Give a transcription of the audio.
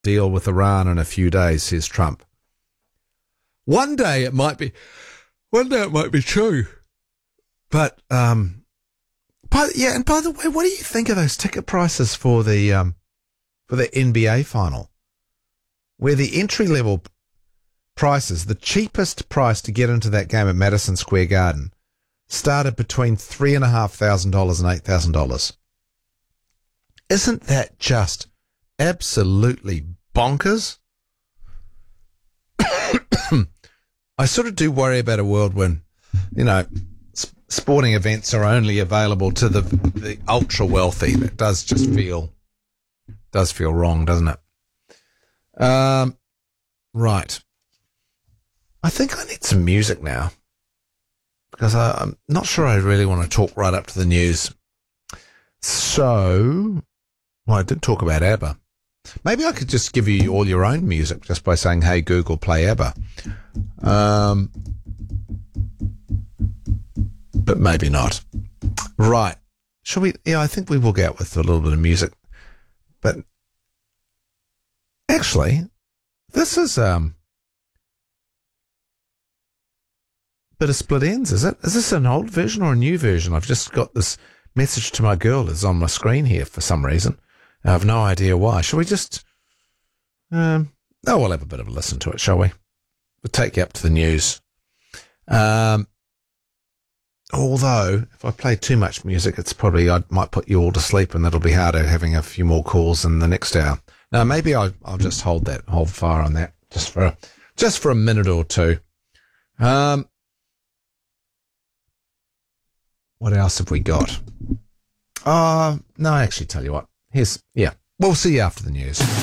deal with Iran in a few days, says Trump. One day it might be true. But, and by the way, what do you think of those ticket prices for the NBA final? Where the entry-level prices, the cheapest price to get into that game at Madison Square Garden, started between $3,500 and $8,000. Isn't that just absolutely bonkers? I sort of do worry about a world when, sporting events are only available to the ultra wealthy. That does feel wrong, doesn't it? Right. I think I need some music now because I'm not sure I really want to talk right up to the news. So, I did talk about ABBA. Maybe I could just give you all your own music just by saying, hey, Google, play ABBA. But maybe not. Right. Shall we? Yeah, I think we will get with a little bit of music. But actually, this is bit of Split Enz, is it? Is this an old version or a new version? I've just got this message to my girl is on my screen here for some reason. I have no idea why. Shall we just... we'll have a bit of a listen to it, shall we? We'll take you up to the news. Although, if I play too much music, it's probably, I might put you all to sleep and that'll be harder having a few more calls in the next hour. Now, maybe I'll just hold fire on that just for a minute or two. What else have we got? No, actually, tell you what. We'll see you after the news.